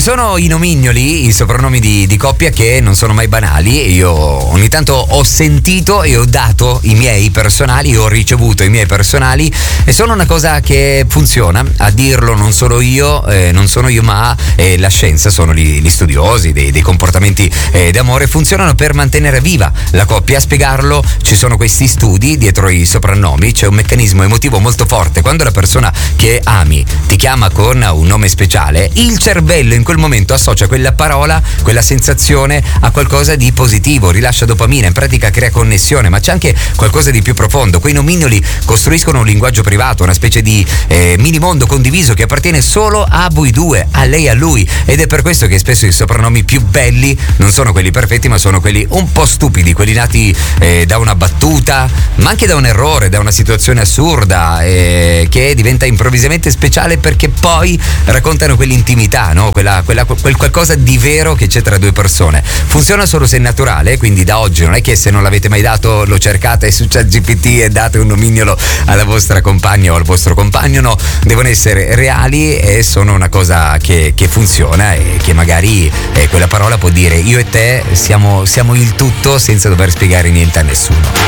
sono i nomignoli, i soprannomi di coppia che non sono mai banali. Io ogni tanto ho sentito e ho dato i miei personali, ho ricevuto i miei personali, e sono una cosa che funziona. A dirlo non sono io, ma la scienza, sono gli studiosi dei comportamenti d'amore, funzionano per mantenere viva la coppia. A spiegarlo ci sono questi studi dietro i soprannomi. C'è un meccanismo emotivo molto forte. Quando la persona che ami ti chiama con un nome speciale, il cervello in quel momento associa quella parola, quella sensazione a qualcosa di positivo, rilascia dopamina, in pratica crea connessione. Ma c'è anche qualcosa di più profondo. Quei nomignoli costruiscono un linguaggio privato, una specie di mini mondo condiviso che appartiene solo a voi due, a lei e a lui, ed è per questo che spesso i soprannomi più belli non sono quelli perfetti, ma sono quelli un po' stupidi, quelli nati da una battuta, ma anche da un errore, da una situazione assurda, che diventa improvvisamente speciale perché poi raccontano quell'intimità, no? Quel qualcosa di vero che c'è tra due persone. Funziona solo se è naturale, quindi da oggi non è che se non l'avete mai dato lo cercate su ChatGPT e date un nomignolo alla vostra compagna o al vostro compagno. No, devono essere reali e sono una cosa che funziona, e che magari quella parola può dire io e te siamo il tutto senza dover spiegare niente a nessuno.